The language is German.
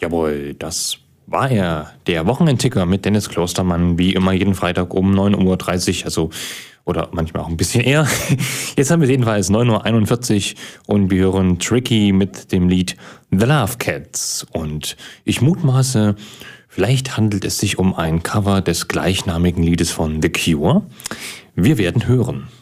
Jawohl, das war er, der Wochenendticker mit Dennis Klostermann, wie immer jeden Freitag um 9:30 Uhr, also oder manchmal auch ein bisschen eher. Jetzt haben wir jedenfalls 9:41 Uhr und wir hören Tricky mit dem Lied The Love Cats. Und ich mutmaße, vielleicht handelt es sich um ein Cover des gleichnamigen Liedes von The Cure. Wir werden hören.